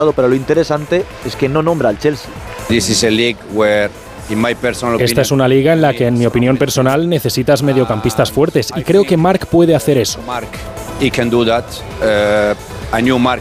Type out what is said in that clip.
pero lo interesante es que no nombra al Chelsea. Esta es una liga en la que, en mi opinión personal, necesitas mediocampistas fuertes y creo que Marc puede hacer eso.